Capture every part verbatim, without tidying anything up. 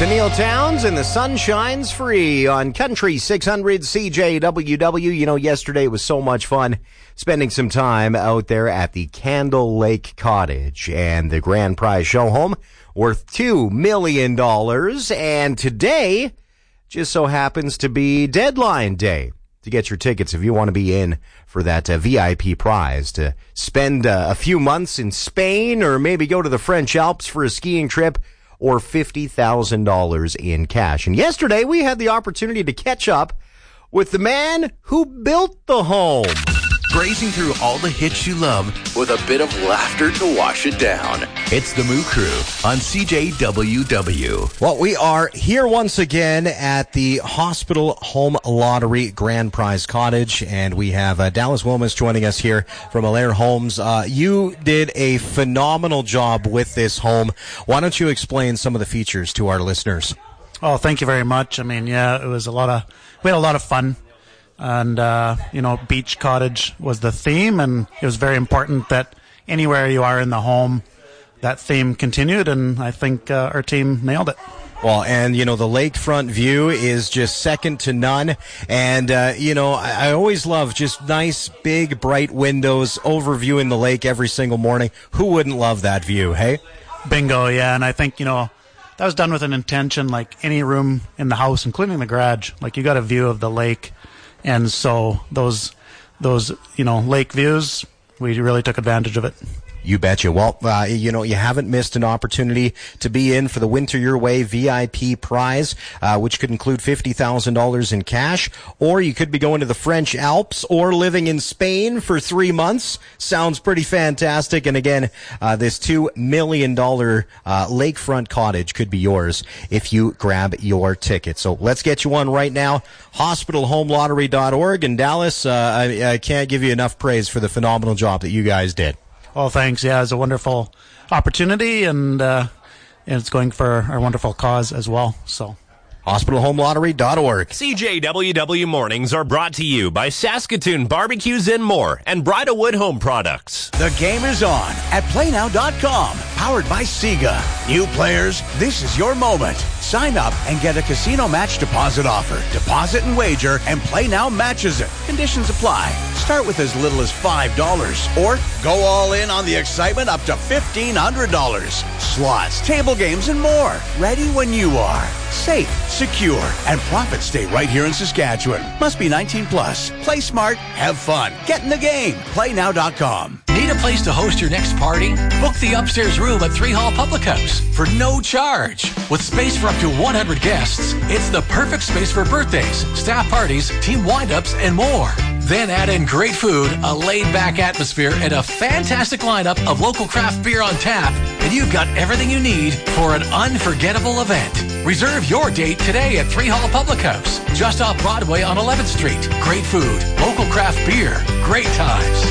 to Neil Towns and The Sun Shines Free on Country six hundred C J W W. You know, yesterday was so much fun spending some time out there at the Candle Lake Cottage and the grand prize show home worth two million dollars. And today just so happens to be deadline day to get your tickets if you want to be in for that uh, V I P prize to spend uh, a few months in Spain or maybe go to the French Alps for a skiing trip or fifty thousand dollars in cash. And yesterday we had the opportunity to catch up with the man who built the home. Grazing through all the hits you love with a bit of laughter to wash it down. It's the Moo Crew on C J W W. Well, we are here once again at the Hospital Home Lottery Grand Prize Cottage, and we have uh, Dallas Wilmus joining us here from Allaire Homes. Uh, you did a phenomenal job with this home. Why don't you explain some of the features to our listeners? Oh, thank you very much. I mean, yeah, it was a lot of, we had a lot of fun. And, uh, you know, beach cottage was the theme, and it was very important that anywhere you are in the home, that theme continued, and I think uh, our team nailed it. Well, and, you know, the lakefront view is just second to none. And, uh, you know, I, I always love just nice, big, bright windows overviewing the lake every single morning. Who wouldn't love that view, hey? Bingo, yeah. And I think, you know, that was done with an intention, like any room in the house, including the garage. Like, you got a view of the lake. And so those, those, you know, lake views, we really took advantage of it. You betcha. Well, uh, you know, you haven't missed an opportunity to be in for the Winter Your Way V I P prize, uh, which could include fifty thousand dollars in cash, or you could be going to the French Alps or living in Spain for three months. Sounds pretty fantastic. And again, uh, this two million dollars uh, lakefront cottage could be yours if you grab your ticket. So let's get you one right now. hospital home lottery dot org. And Dallas, uh, I, I can't give you enough praise for the phenomenal job that you guys did. Oh, thanks. Yeah, it's a wonderful opportunity, and, uh, and it's going for our wonderful cause as well. So, hospital home lottery dot org. C J W W Mornings are brought to you by Saskatoon Barbecues and More and Bridalwood Home Products. The game is on at play now dot com, powered by Sega. New players, this is your moment. Sign up and get a casino match deposit offer. Deposit and wager, and Play Now matches it. Conditions apply. Start with as little as five dollars, or go all in on the excitement up to fifteen hundred dollars. Slots, table games, and more. Ready when you are. Safe, secure, and profits stay right here in Saskatchewan. Must be nineteen plus. Play smart, have fun. Get in the game. play now dot com. Need a place to host your next party? Book the upstairs room at Three Hall Public House for no charge. With space for up to one hundred guests, it's the perfect space for birthdays, staff parties, team wind-ups, and more. Then add in great food, a laid-back atmosphere, and a fantastic lineup of local craft beer on tap, and you've got everything you need for an unforgettable event. Reserve your date today at Three Hall Public House, just off Broadway on eleventh Street. Great food, local craft beer, great times.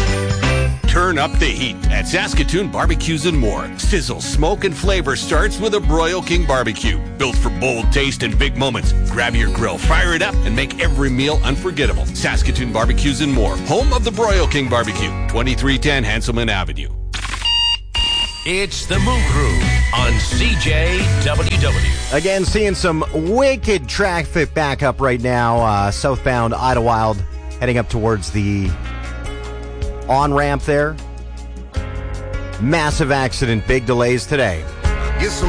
Turn up the heat at Saskatoon Barbecues and More. Sizzle, smoke, and flavor starts with a Broil King barbecue. Built for bold taste and big moments. Grab your grill, fire it up, and make every meal unforgettable. Saskatoon Barbecues and More, home of the Broil King barbecue, twenty-three ten Hanselman Avenue. It's the Moo Crew on C J W W. Again, seeing some wicked traffic back up right now. Uh, southbound Idlewild, heading up towards the on-ramp there. Massive accident, big delays today. Get some